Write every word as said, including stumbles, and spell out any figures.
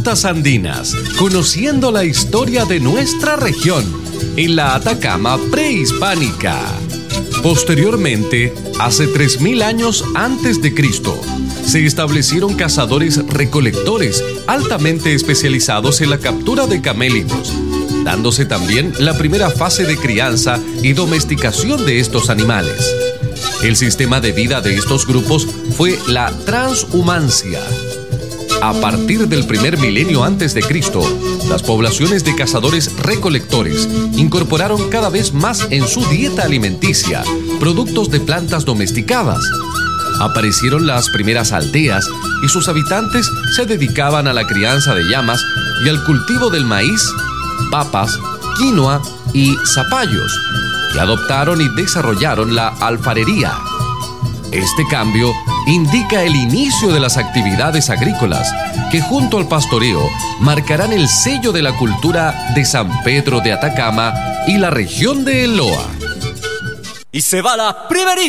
Rutas Andinas, conociendo la historia de nuestra región en la Atacama prehispánica. Posteriormente, hace tres mil años antes de Cristo, se establecieron cazadores-recolectores altamente especializados en la captura de camélidos, dándose también la primera fase de crianza y domesticación de estos animales. El sistema de vida de estos grupos fue la transhumancia. A partir del primer milenio antes de Cristo, las poblaciones de cazadores-recolectores incorporaron cada vez más en su dieta alimenticia productos de plantas domesticadas. Aparecieron las primeras aldeas y sus habitantes se dedicaban a la crianza de llamas y al cultivo del maíz, papas, quinoa y zapallos, y adoptaron y desarrollaron la alfarería. Este cambio indica el inicio de las actividades agrícolas que junto al pastoreo marcarán el sello de la cultura de San Pedro de Atacama y la región de Eloa. Y se va la primerita.